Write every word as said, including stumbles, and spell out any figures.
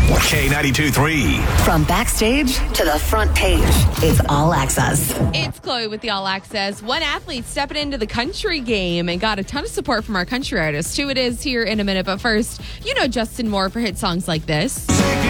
K ninety-two three. From backstage to the front page, it's All Access. It's Chloe with the All Access. One athlete stepping into the country game and got a ton of support from our country artists. Who it is here in a minute. But first, you know Justin Moore for hit songs like this.